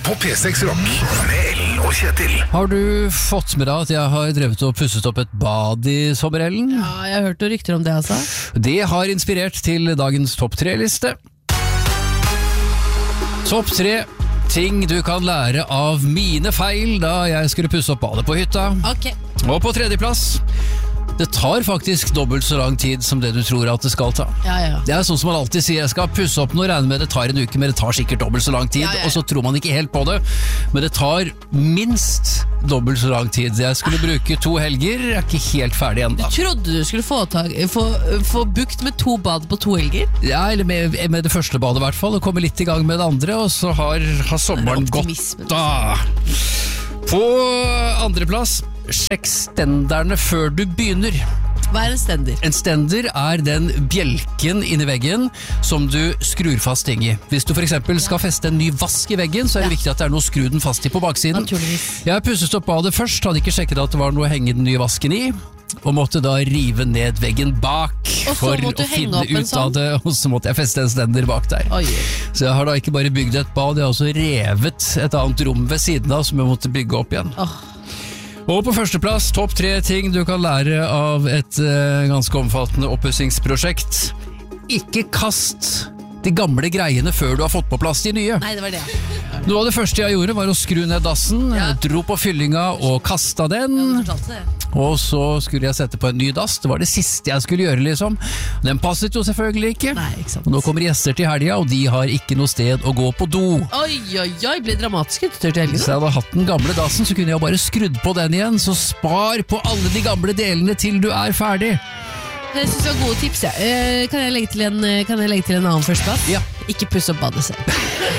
på P6 Rock med Ellen og Kjetil. Har du fått med deg at jeg har drevet og pusset opp et bad i sommer, Ellen? Ja, jeg har hørt noen rykter om det, altså. Det har inspirert til dagens topp 3-liste. Topp 3 ting du kan lære av mine feil da jeg skulle pusse opp badet på hytta. Ok. Og på 3. plass, det tar faktisk dobbelt så lang tid som det du tror at det skal ta. Ja. Det er sånn som man alltid sier, jeg skal pusse opp noe, regner med det tar en uke, men det tar sikkert dobbelt så lang tid, Ja. og så tror man ikke helt på det. Men det tar minst dobbelt så lang tid. Jeg skulle bruke 2 helger, jeg er ikke helt ferdig Du ennå. trodde du skulle få bukt med 2 bad på 2 helger? Ja, eller med det første badet i hvert fall, og komme litt i gang med det andre, og så har sommeren gått Optimismen. da. På 2. plass, sjekk stenderne før du begynner. Hva er en stender? En stender er den bjelken inni veggen som du skrur fast ting i. Hvis du for eksempel skal feste en ny vask i veggen, så er det viktig at det er noe å skru den fast i på baksiden. Naturligvis. Jeg pusset opp badet først, hadde ikke sjekket at det var noe å henge den nye vasken i, og måtte da rive ned veggen bak Og så for måtte å du henge finne opp en ut av det, og så måtte jeg feste en stender bak der. Oi. Så jeg har da ikke bare bygd et bad, jeg har også revet et annet rom ved siden av som jeg måtte bygge opp igjen. Og på 1. plass, topp 3 ting du kan lære av et ganske omfattende oppussingsprosjekt. Ikke kast de gamle greiene før du har fått på plass de nye. Nei, det var det. Noe av det første jeg gjorde var å skru ned dassen, dro på fyllinga og kasta den. Du fortalte det. Og så skulle jeg sette på en ny dass. Det var det siste jeg skulle gjøre, liksom. Den passet jo selvfølgelig ikke. Nei, ikke sant. Og nå kommer gjester til helga, og de har ikke noe sted å gå på do. Oi, ble dramatisk utstyrt til helgen. Hvis jeg hadde hatt den gamle dassen, så kunne jeg bare skrudd på den igjen. Så spar på alle de gamle delene til du er ferdig. Jeg synes det var gode tips, ja. Kan jeg legge til en annen førsteplass? Ja. Ikke puss opp badet selv.